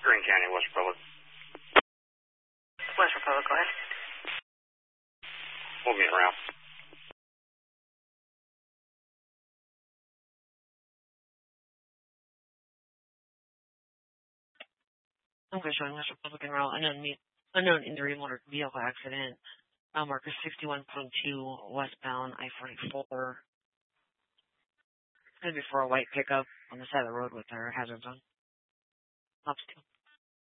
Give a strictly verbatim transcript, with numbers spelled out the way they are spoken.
Green County, West Republic. West Republic, go ahead. We'll meet around. Okay, showing West Republican route, unknown, me- unknown injury, motor vehicle accident. Mile marker sixty-one point two, westbound I forty-four. It's going to be for a white pickup on the side of the road with their hazards on. Ops two.